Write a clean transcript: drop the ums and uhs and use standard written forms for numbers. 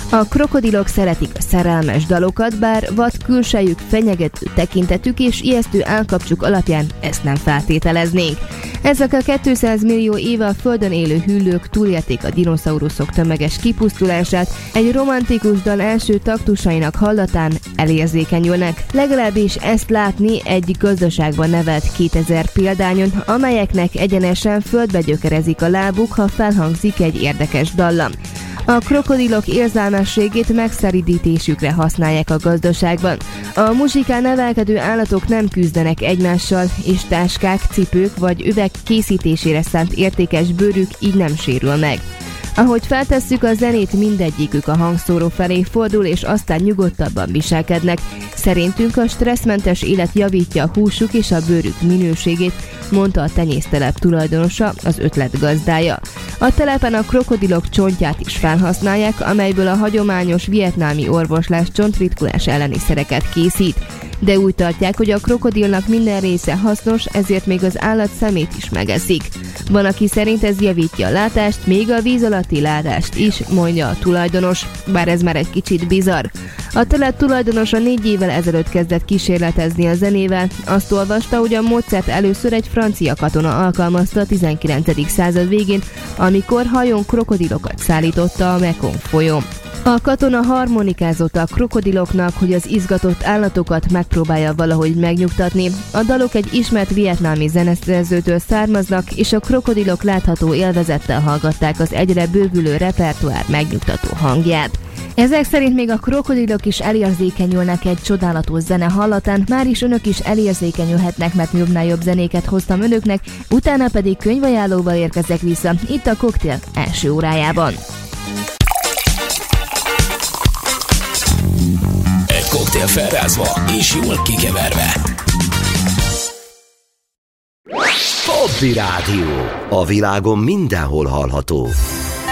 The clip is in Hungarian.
A krokodilok szeretik a szerelmes dalokat, bár vad külsejük, fenyegető tekintetük és ijesztő állkapcsuk alapján ezt nem feltételeznénk. Ezek a 200 millió éve a Földön élő hüllők túlélték a dinoszauruszok tömeges kipusztulását, egy romantikus dal első taktusainak hallatán elérzékenyülnek. Legalábbis ezt látni egy gazdaságban nevelt 2000 példányon, amelyeknek egyenesen földbe gyökerezik a lábuk, ha felhangzik egy érdekes dallam. A krokodilok érzelmességét megszeridítésükre használják a gazdaságban. A muzsikán nevelkedő állatok nem küzdenek egymással, és táskák, cipők vagy üveg készítésére szánt értékes bőrük így nem sérül meg. Ahogy feltesszük a zenét, mindegyikük a hangszóró felé fordul, és aztán nyugodtabban viselkednek. Szerintünk a stresszmentes élet javítja a húsuk és a bőrük minőségét, mondta a tenyésztelep tulajdonosa, az ötlet gazdája. A telepen a krokodilok csontját is felhasználják, amelyből a hagyományos vietnámi orvoslás csontritkulás elleni szereket készít. De úgy tartják, hogy a krokodilnak minden része hasznos, ezért még az állat szemét is megeszik. Van, aki szerint ez javítja a látást, még a víz alatti látást is, mondja a tulajdonos, bár ez már egy kicsit bizarr. A telep tulajdonosa 4 évvel ezelőtt kezdett kísérletezni a zenével. Azt olvasta, hogy a módszert először egy francia katona alkalmazta a 19. század végén, amikor hajón krokodilokat szállította a Mekong folyón. A katona harmonikázott a krokodiloknak, hogy az izgatott állatokat megpróbálja valahogy megnyugtatni. A dalok egy ismert vietnámi zeneszerzőtől származnak, és a krokodilok látható élvezettel hallgatták az egyre bővülő repertoár megnyugtató hangját. Ezek szerint még a krokodilok is elérzékenyülnek egy csodálatos zene hallatán, már is önök is elérzékenyülhetnek, mert jobbnál jobb zenéket hoztam önöknek, utána pedig könyvajánlóval érkezek vissza, itt a Koktél első órájában. Egy koktél felrázva és jól kikeverve. Hobby Rádió. A világon mindenhol hallható.